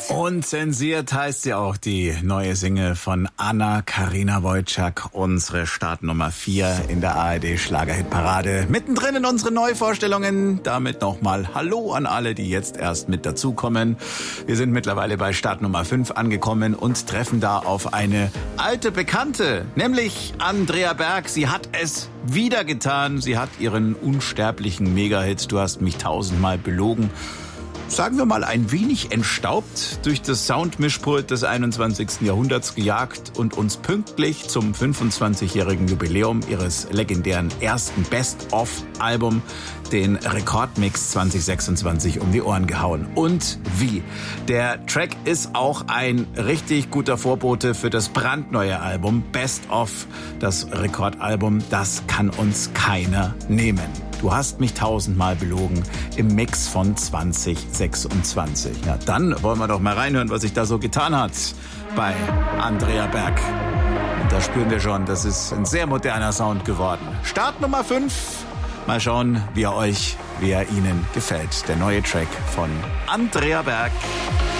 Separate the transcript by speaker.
Speaker 1: Unzensiert heißt ja auch die neue Single von Anna-Karina Wojcik, unsere Startnummer 4 in der ARD-Schlagerhitparade. Mittendrin in unseren Neuvorstellungen. Damit nochmal Hallo an alle, die jetzt erst mit dazukommen. Wir sind mittlerweile bei Startnummer 5 angekommen und treffen da auf eine alte Bekannte, nämlich Andrea Berg. Sie hat es wieder getan. Sie hat ihren unsterblichen Megahit "Du hast mich tausendmal belogen", sagen wir mal, ein wenig entstaubt durch das Soundmischpult des 21. Jahrhunderts gejagt und uns pünktlich zum 25-jährigen Jubiläum ihres legendären ersten Best-of-Album, den Rekordmix 2026, um die Ohren gehauen. Und wie? Der Track ist auch ein richtig guter Vorbote für das brandneue Album Best of, das Rekordalbum. Das kann uns keiner nehmen. Du hast mich tausendmal belogen im Mix von 2026. Ja, dann wollen wir doch mal reinhören, was sich da so getan hat bei Andrea Berg. Und da spüren wir schon, das ist ein sehr moderner Sound geworden. Start Nummer 5. Mal schauen, wie er Ihnen gefällt. Der neue Track von Andrea Berg.